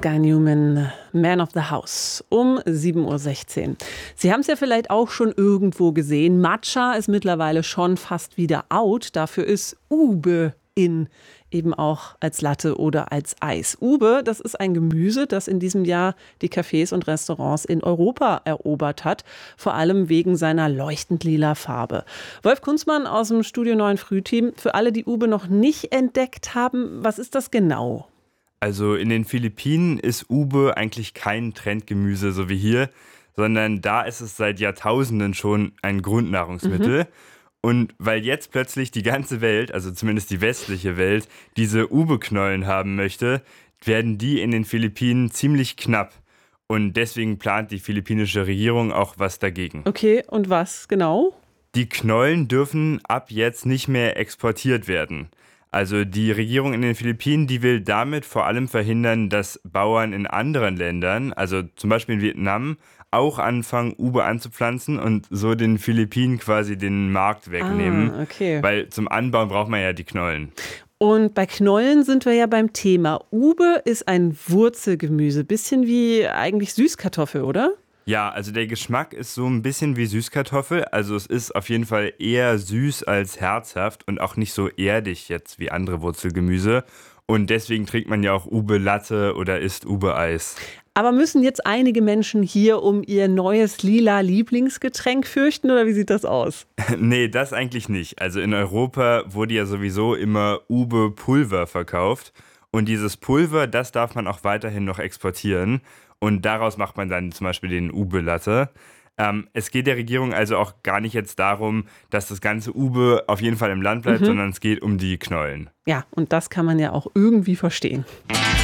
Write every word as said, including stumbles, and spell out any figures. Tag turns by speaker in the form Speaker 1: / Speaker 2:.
Speaker 1: Guy Newman, Man of the House, um sieben Uhr sechzehn. Sie haben es ja vielleicht auch schon irgendwo gesehen. Matcha ist mittlerweile schon fast wieder out. Dafür ist Ube in, eben auch als Latte oder als Eis. Ube, das ist ein Gemüse, das in diesem Jahr die Cafés und Restaurants in Europa erobert hat, vor allem wegen seiner leuchtend lila Farbe. Wolf Kunzmann aus dem Studio neun Frühteam. Für alle, die Ube noch nicht entdeckt haben, was ist das genau?
Speaker 2: Also in den Philippinen ist Ube eigentlich kein Trendgemüse, so wie hier, sondern da ist es seit Jahrtausenden schon ein Grundnahrungsmittel. Mhm. Und weil jetzt plötzlich die ganze Welt, also zumindest die westliche Welt, diese Ube-Knollen haben möchte, werden die in den Philippinen ziemlich knapp. Und deswegen plant die philippinische Regierung auch was dagegen.
Speaker 1: Okay, und was genau?
Speaker 2: Die Knollen dürfen ab jetzt nicht mehr exportiert werden. Also die Regierung in den Philippinen, die will damit vor allem verhindern, dass Bauern in anderen Ländern, also zum Beispiel in Vietnam, auch anfangen, Ube anzupflanzen und so den Philippinen quasi den Markt wegnehmen.
Speaker 1: Ah, okay.
Speaker 2: Weil zum Anbauen braucht man ja die Knollen.
Speaker 1: Und bei Knollen sind wir ja beim Thema. Ube ist ein Wurzelgemüse, bisschen wie eigentlich Süßkartoffel, oder?
Speaker 2: Ja, also der Geschmack ist so ein bisschen wie Süßkartoffel. Also es ist auf jeden Fall eher süß als herzhaft und auch nicht so erdig jetzt wie andere Wurzelgemüse. Und deswegen trinkt man ja auch Ube-Latte oder isst Ube-Eis.
Speaker 1: Aber müssen jetzt einige Menschen hier um ihr neues lila Lieblingsgetränk fürchten oder wie sieht das aus?
Speaker 2: Nee, das eigentlich nicht. Also in Europa wurde ja sowieso immer Ube-Pulver verkauft. Und dieses Pulver, das darf man auch weiterhin noch exportieren. Und daraus macht man dann zum Beispiel den Ube-Latte. Ähm, es geht der Regierung also auch gar nicht jetzt darum, dass das ganze Ube auf jeden Fall im Land bleibt, mhm. sondern es geht um die Knollen.
Speaker 1: Ja, und das kann man ja auch irgendwie verstehen.